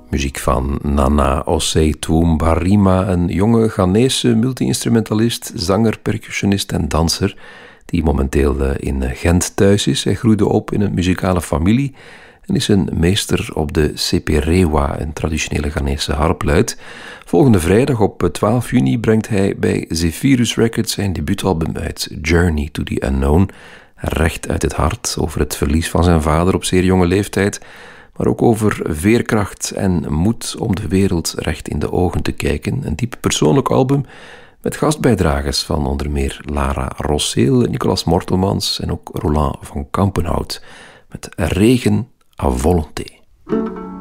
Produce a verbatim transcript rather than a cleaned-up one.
Muziek van Nana Osei-Twum Barima, een jonge Ghanese multi-instrumentalist, zanger, percussionist en danser, die momenteel in Gent thuis is. Hij groeide op in een muzikale familie en is een meester op de seperewa, een traditionele Ghanese harpluit. Volgende vrijdag op twaalf juni brengt hij bij Zephyrus Records zijn debuutalbum uit, Journey to the Unknown, recht uit het hart over het verlies van zijn vader op zeer jonge leeftijd, maar ook over veerkracht en moed om de wereld recht in de ogen te kijken. Een diep persoonlijk album met gastbijdragers van onder meer Lara Rosseel, Nicolas Mortelmans en ook Roland van Kampenhout met Regen à volonté.